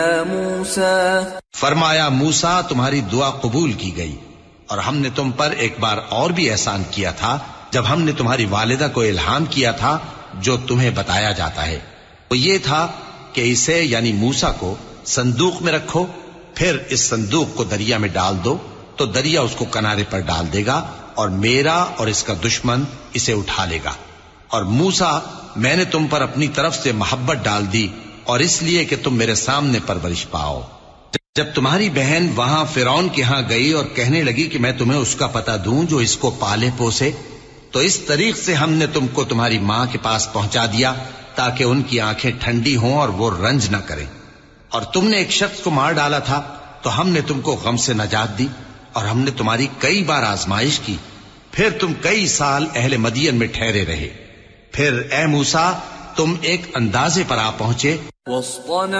मूसा, फरमाया मूसा तुम्हारी दुआ कबूल की गई और हमने तुम पर एक बार और भी एहसान किया था जब हमने तुम्हारी वालिदा को इल्हाम किया था जो तुम्हें बताया जाता है। वो ये था कि इसे यानी मूसा को संदूक में रखो, फिर इस संदूक को दरिया में डाल दो तो दरिया उसको किनारे पर डाल देगा और मेरा और इसका दुश्मन इसे उठा लेगा। और मूसा मैंने तुम पर अपनी तरफ से मोहब्बत डाल दी और इसलिए कि तुम मेरे सामने परवरिश पाओ। जब तुम्हारी बहन वहां फिरौन के यहां गई और कहने लगी कि मैं तुम्हें उसका पता दूं जो इसको पाले पोसे, तो इस तरीक से हमने तुमको तुम्हारी मां के पास पहुंचा दिया ताकि उनकी आंखें ठंडी हों और वो रंज न करें। और तुमने एक शख्स को मार डाला था तो हमने तुमको गम से नजात दी और हमने तुम्हारी कई बार आजमाइश की, फिर तुम कई साल अहले मदियन में ठहरे रहे। फिर ए मूसा तुम एक अंदाजे पर आ पहुंचे